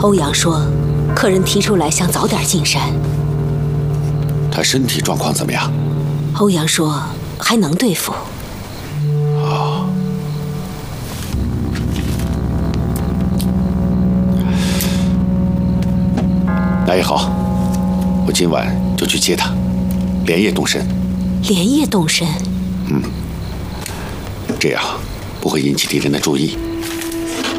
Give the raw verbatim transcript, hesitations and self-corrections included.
欧阳说，客人提出来想早点进山。 他身体状况怎么样？ 欧阳说还能对付。 哦。那也好，我今晚就去接他，连夜动身。 连夜动身？ 嗯，这样不会引起敌人的注意。